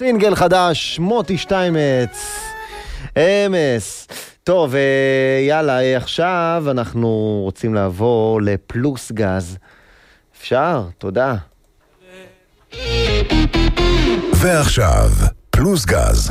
סינגל חדש, מוטי שטיימץ, אמס. טוב, יאללה, עכשיו אנחנו רוצים לעבור לפלוס גז. אפשר? תודה. ועכשיו, פלוס גז.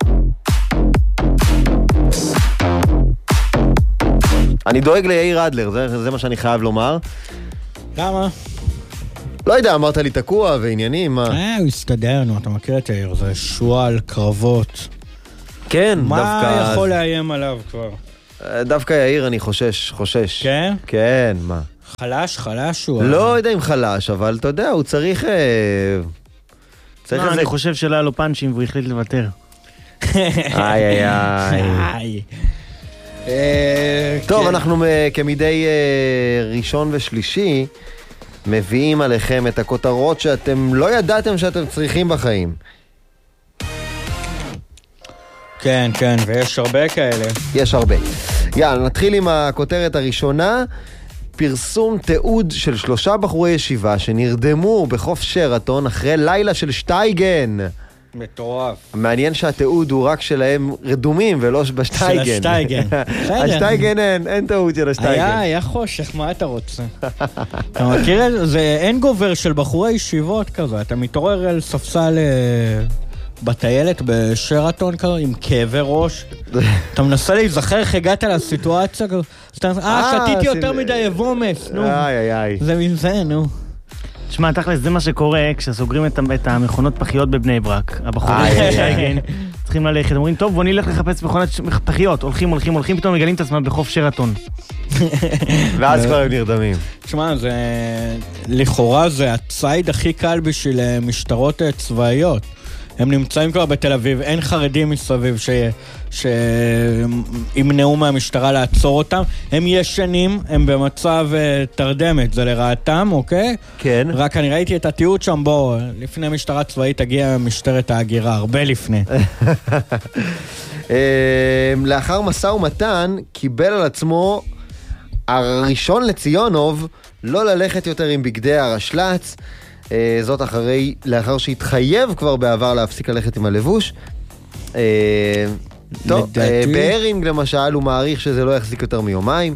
אני דואג ליאיר אדלר, זה מה שאני חייב לומר. למה? לא יודע, אמרת לי תקוע ועניינים, מה? הוא הסתדר, נו, אתה מכיר את יאיר, זה שואל, קרבות. כן, דווקא... מה יכול לאיים עליו כבר? דווקא יאיר אני חושש. כן? כן, מה? חלש הוא... לא יודע אם חלש, אבל אתה יודע, הוא צריך... אני חושב שלא היה לו פאנצ'ים והוא החליט לוותר. איי. טוב, אנחנו כמדי ראשון ושלישי מביאים עליכם את הכותרות שאתם לא ידעתם שאתם צריכים בחיים. כן, ויש הרבה כאלה. יש הרבה. יאללה, נתחיל עם הכותרת הראשונה. פרסום תיעוד של 3 בחורי ישיבה שנרדמו בחוף שרתון אחרי לילה של שטייגן. מטורף. מעניין שהתיעוד הוא רק שלהם רדומים ולא בשטייגן. של השטייגן. השטייגן אין תיעוד של השטייגן. היה חושך, מה אתה רוצה? אתה מכיר את זה? זה אין גובר של בחורי ישיבות כזה. אתה מתעורר על ספסל בטיילת בשרתון כזה עם כאבי ראש. אתה מנסה להיזכר איך הגעת לסיטואציה כזו. שתיתי יותר מדי אבומס, נו. זה מזה, נו. תשמע, תכלס, זה מה שקורה כשסוגרים את המכונות פחיות בבני ברק. הבחורים שייגן צריכים ללכת, אומרים, טוב, בוא נלך לחפש מכונות פחיות. הולכים, פתאום מגלים את עצמם בחוף שרתון. ואז כבר הם נרדמים. תשמע, לכאורה זה הצייד הכי קל בשביל משטרות צבאיות. הם נמצאים כבר בתל אביב, אין חרדים מסביב שימנעו מהמשטרה לעצור אותם. הם ישנים, הם במצב תרדמת, זה לרעתם, אוקיי? כן. רק אני ראיתי את התיעוד שם, לפני משטרה צבאית הגיעה משטרת ההגירה, הרבה לפני. לאחר מסע ומתן, קיבל על עצמו הראשון לציונוב לא ללכת יותר עם בגדי הרשל"צ, זאת לאחר שהתחייב כבר בעבר להפסיק ללכת עם הלבוש. טוב, בהרינג למשל הוא מעריך שזה לא יחזיק יותר מיומיים.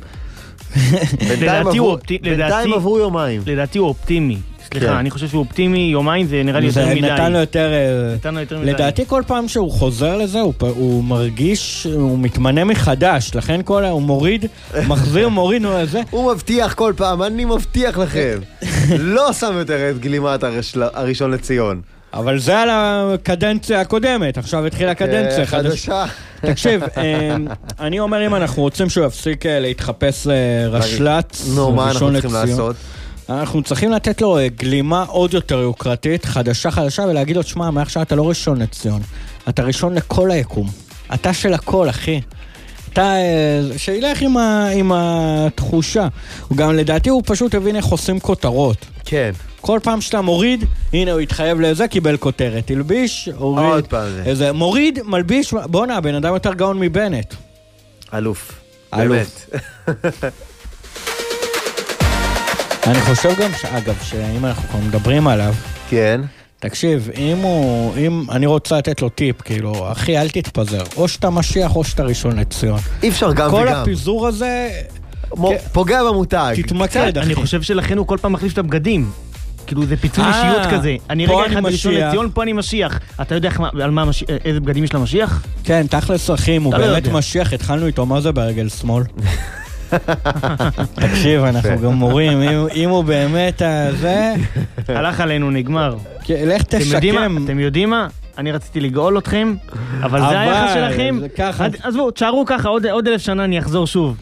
בינתיים עברו יומיים. לדעתי הוא אופטימי. סליחה, אני חושב שהוא אופטימי, יומיים זה נראה לי יותר מדי. נתן לו יותר מדי. לדעתי כל פעם שהוא חוזר לזה, הוא מרגיש, הוא מתמנה מחדש, לכן הוא מוריד, מחזיר, מוריד, הוא מבטיח כל פעם, אני מבטיח לכם. לא שם יותר את גלימת הראשון לציון. אבל זה על הקדנציה הקודמת, עכשיו התחילה הקדנציה חדשה. תקשיב, אני אומר אם אנחנו רוצים שהוא יפסיק להתחפש רשל"צ, נו, מה אנחנו צריכים לעשות? אנחנו צריכים לתת לו גלימה עוד יותר יוקרתית, חדשה, ולהגיד לו, שמע, מעכשיו אתה לא ראשון לציון, אתה ראשון לכל היקום. אתה של הכל, אחי. אתה, שילך עם התחושה. גם לדעתי הוא פשוט הבין איך עושים כותרות. כן. כל פעם שאתה מוריד, הנה הוא התחייב לזה, קיבל כותרת. תלביש, הוריד. עוד פעם זה. איזה, מוריד, מלביש, בוא הבן אדם יותר גאון מבנט. אלוף. באמת. אני חושב גם, אגב, שאם אנחנו כבר מדברים עליו, כן. תקשיב, אם אני רוצה לתת לו טיפ, כאילו, אחי, אל תתפזר. או שאתה משיח, או שאתה ראשון לציון. אי אפשר גם וגם. כל הפיזור הזה... פוגע במותג. תתמקד, אחי. אני חושב שלכן הוא כל פעם מחליף את הבגדים. כאילו, זה פיצול אישיות כזה. אני רגע אחד בראשון לציון, פה אני משיח. אתה יודע איזה בגדים יש למשיח? כן, תכלס אחים, הוא באמת משיח. התחלנו איתו, מה זה ברגל שמאל? תקשיב, אנחנו גם מורים, אם הוא באמת זה... הלך עלינו, נגמר. לך תשקם. אתם יודעים מה? אני רציתי לגאול אתכם, אבל זה היחס שלכם. עזבו, תשארו ככה, עוד 1000 שנה אני אחזור שוב.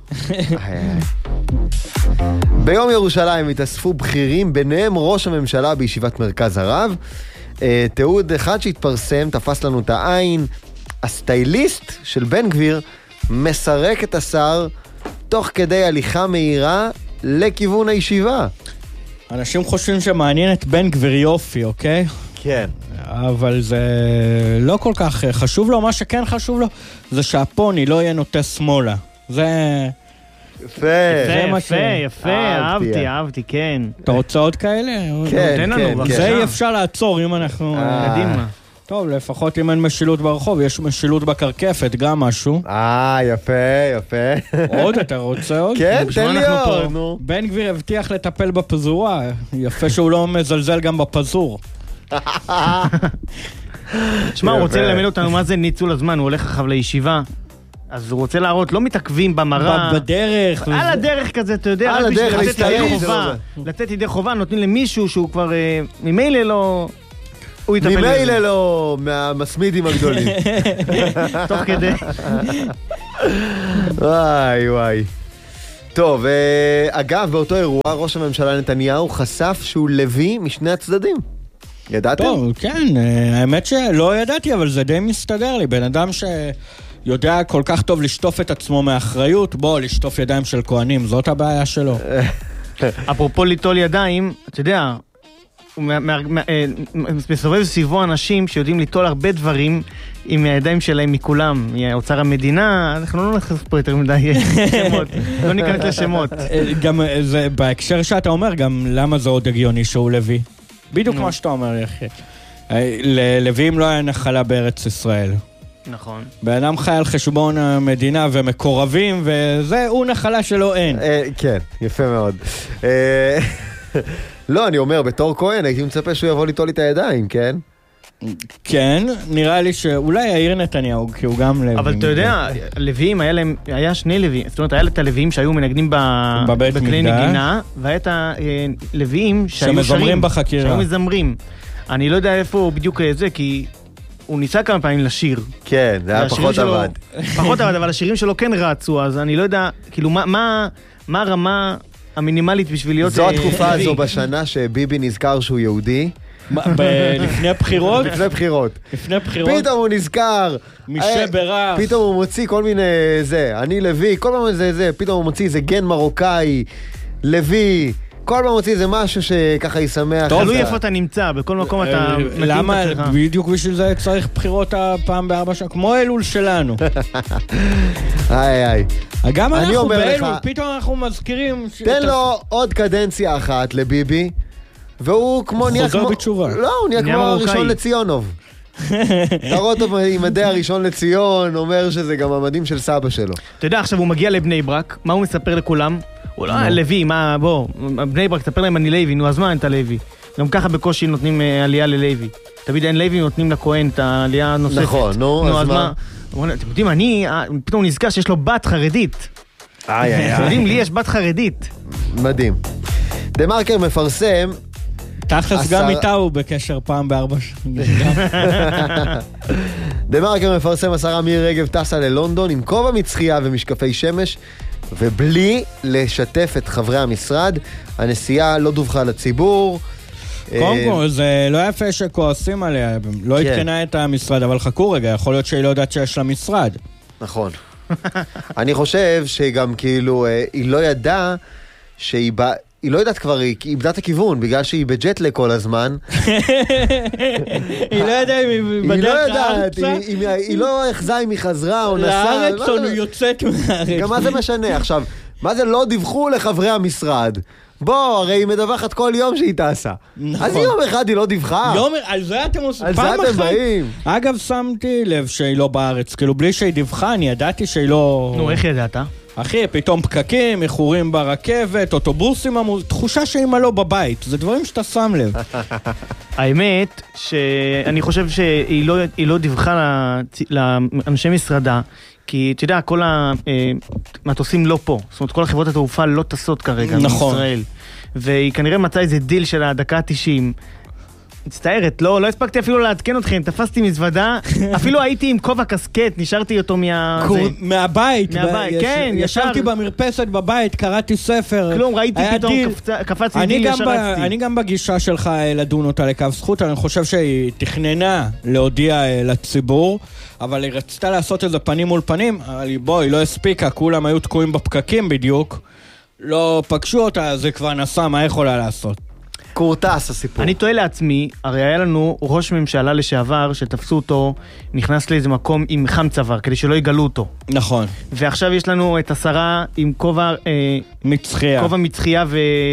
ביום ירושלים התאספו בכירים, ביניהם ראש הממשלה בישיבת מרכז הרב. תיעוד אחד שהתפרסם, תפס לנו את העין. הסטייליסט של בן גביר מסרק את השר תוך כדי הליכה מהירה לכיוון הישיבה. אנשים חושבים שמעניין את בן גביר יופי, אוקיי? כן. אבל זה לא כל כך חשוב לו, מה שכן חשוב לו זה שהפוני לא יהיה נוטה שמאלה. זה... יפה, אהבתי, כן. אתה רוצה עוד כאלה? כן, זה אי אפשר לעצור אם אנחנו... קדימה. טוב, לפחות אם אין משילות ברחוב, יש משילות בקרקפת, גם משהו. יפה, יפה. עוד, אתה רוצה עוד? כן, תן לי עוד, נו. בן גביר הבטיח לטפל בפזורה, יפה שהוא לא מזלזל גם בפזור. שמע, הוא רוצה ללמד אותנו מה זה ניצול הזמן, הוא הולך אחריו לישיבה, אז הוא רוצה להראות, לא מתעכבים במראה. בדרך. על הדרך כזה, אתה יודע, על הדרך, לתת ידי חובה, נותנים למישהו שהוא כבר ממילא לא... ממילא לא מהמסמידים הגדולים. תוך כדי. וואי וואי. טוב, אגב, באותו אירוע, ראש הממשלה נתניהו חשף שהוא לוי משני הצדדים. ידעתם? טוב, כן, האמת שלא ידעתי, אבל זה די מסתדר לי. בן אדם שיודע כל כך טוב לשטוף את עצמו מאחריות, בוא, לשטוף ידיים של כהנים, זאת הבעיה שלו. אפרופו ליטול ידיים, אתה יודע, הוא מסובב סביבו אנשים שיודעים ליטול הרבה דברים עם הידיים שלהם מכולם, מאוצר המדינה, אנחנו לא נכנס פה יותר מדי שמות, לא ניכנס לשמות. גם זה, בהקשר שאתה אומר, גם למה זה עוד הגיוני שהוא לוי? בדיוק מה שאתה אומר, יחי. ללווים לא היה נחלה בארץ ישראל. נכון. בן אדם חי על חשבון המדינה ומקורבים, וזה הוא נחלה שלו אין. כן, יפה מאוד. לא, אני אומר, בתור כהן, הייתי מצפה שהוא יבוא ליטול לי את הידיים, כן? כן, נראה לי שאולי יאיר נתניהו, כי הוא גם לוי. אבל אתה יודע, לוויים, היה שני לוויים, זאת אומרת, היה את הלוויים שהיו מנגנים בכלי נגינה, והיה את הלוויים שהיו שרים, שהיו מזמרים. אני לא יודע איפה בדיוק זה, כי הוא ניסה כמה פעמים לשיר. כן, זה היה פחות עבד. פחות עבד, אבל השירים שלו כן רצו, אז אני לא יודע, כאילו, מה הרמה המינימלית בשביל להיות זו התקופה הזו בשנה שביבי נזכר שהוא יהודי. לפני הבחירות? לפני בחירות. לפני בחירות? פתאום הוא נזכר. מישה ברח. פתאום הוא מוציא כל מיני זה. אני לוי, כל פעם זה. פתאום הוא מוציא איזה גן מרוקאי, לוי. כל פעם מוציא איזה משהו שככה ישמח. תלוי איפה אתה נמצא, בכל מקום אתה מתאים את עצמך. למה? בדיוק בשביל זה צריך בחירות הפעם ב4 שנים, כמו אלול שלנו. איי. גם אנחנו באלול, פתאום אנחנו מזכירים... תן לו עוד קדנציה אחת לביבי, והוא כמו נהיה כמו... חוזר בתשובה. לא, הוא נהיה כמו הראשון לציונוב. תראו אותו עם מדי הראשון לציון, אומר שזה גם המדים של סבא שלו. אתה יודע, עכשיו הוא מגיע לבני ברק, מה הוא מספר לכולם? הוא לא לוי, מה, בוא, בני ברק, תספר להם אני לוי, נו, אז מה אתה לוי? גם ככה בקושי נותנים עלייה ללוי. תמיד אין לוי, נותנים לכהן את העלייה הנוספת. נכון, נו, אז מה? אתם יודעים, אני פתאום נזכר שיש לו בת חרדית. אתם יודעים, לי יש בת חרדית. מדהים. דה מרקר מפרסם... תכלס גם איתה הוא בקשר פעם ב4 שנים. דה מרקר מפרסם 10 מירי רגב טסה ללונדון עם כובע מצחייה ומשקפי שמש, ובלי לשתף את חברי המשרד. הנסיעה לא דווחה לציבור. קודם כל, זה לא יפה שכועסים עליה, לא התקנה את המשרד, אבל חכו רגע, יכול להיות שהיא לא יודעת שיש לה משרד. נכון. אני חושב שגם כאילו, היא לא ידעה שהיא באה, היא לא יודעת כבר, היא איבדה את הכיוון, בגלל שהיא בג'טלג כל הזמן. היא לא יודעת אם היא בדרך לארצה. היא לא החזה אם היא חזרה או נסעה. לארץ או יוצאת מהארץ. גם מה זה משנה? עכשיו, מה זה לא דיווחו לחברי המשרד? בוא, הרי היא מדווחת כל יום שהיא טסה. אז יום אחד היא לא דיווחה. על זה אתם עושים. על זה אתם באים. אגב, שמתי לב שהיא לא בארץ. כאילו, בלי שהיא דיווחה, אני ידעתי שהיא לא... נו, איך ידעת? אחי, פתאום פקקים, איחורים ברכבת, אוטובוסים, תחושה שאימא לא בבית. זה דברים שאתה שם לב. האמת שאני חושב שהיא לא דיווחה לאנשי משרדה, כי אתה יודע, כל המטוסים לא פה. זאת אומרת, כל החברות התעופה לא טסות כרגע מישראל. והיא כנראה מצאה איזה דיל של הדקה ה-90. מצטערת, לא הספקתי אפילו לעדכן אתכם, תפסתי מזוודה, אפילו הייתי עם כובע קסקט, נשארתי אותו מהבית, כן, ישבתי במרפסת בבית, קראתי ספר. כלום, ראיתי פתאום, קפצתי דיל, ישר רצתי. אני גם בגישה שלך לדון אותה לקו זכות, אני חושב שהיא תכננה להודיע לציבור, אבל היא רצתה לעשות איזה פנים מול פנים, אבל היא לא הספיקה, כולם היו תקועים בפקקים בדיוק, לא פגשו אותה, זה כבר נסע, מה יכולה לעשות? קורטס הסיפור. אני טועה לעצמי, הרי היה לנו ראש ממשלה לשעבר שתפסו אותו, נכנס לאיזה מקום עם חם צוואר, כדי שלא יגלו אותו. נכון. ועכשיו יש לנו את השרה עם כובע מצחייה. כובע מצחייה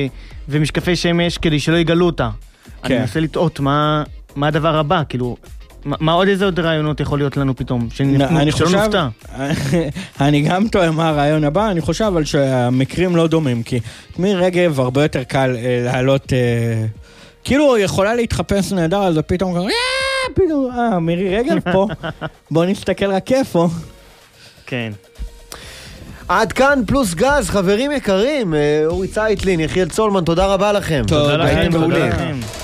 ומשקפי שמש, כדי שלא יגלו אותה. אני מנסה לטעות מה הדבר הבא, כאילו, מה עוד איזה עוד רעיונות יכול להיות לנו פתאום? שלא נופתע. אני גם טועה מה הרעיון הבא, אני חושב אבל שהמקרים לא דומים, כי מירי רגב הרבה יותר קל לעלות, כאילו יכולה להתחפש נהדר, אז פתאום פתאום, מירי רגב פה, בוא נסתכל רק איפה. כן. עד כאן פלוס גז, חברים יקרים, אורי צייטלין, יחיאל צולמן, תודה רבה לכם. תודה לכם.